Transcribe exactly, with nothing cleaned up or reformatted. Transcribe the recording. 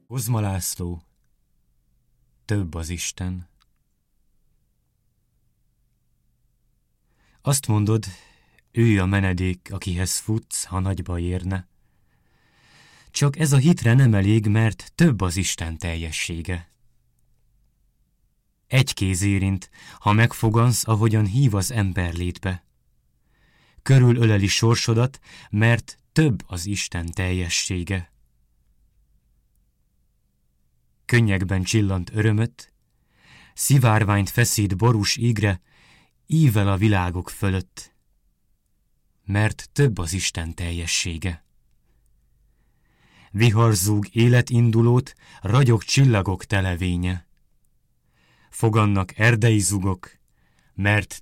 Kozma László, több az Isten. Azt mondod, ő a menedék, akihez futsz, ha nagyba érne. Csak ez a hitre nem elég, mert több az Isten teljessége. Egy kéz érint, ha megfogansz, ahogyan hív az ember létbe. Körül öleli sorsodat, mert több az Isten teljessége. Könnyekben csillant örömöt, szivárványt feszít borús ígre, ível a világok fölött, mert több az Isten teljessége. Viharzúg életindulót, ragyog csillagok televénye. Fogannak erdei zugok, mert